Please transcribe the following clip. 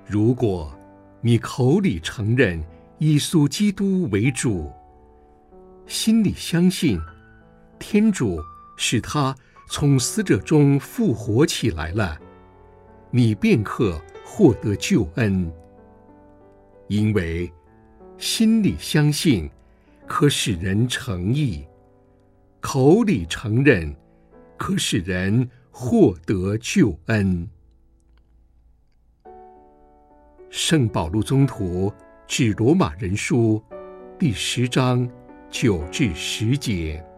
如果你口里承认耶稣基督为主，心里相信天主使他从死者中复活起来了，你便可获得救恩。因为心里相信可使人成义，口里承认可使人获得救恩。圣保禄宗徒致罗马人书第10章9至10节。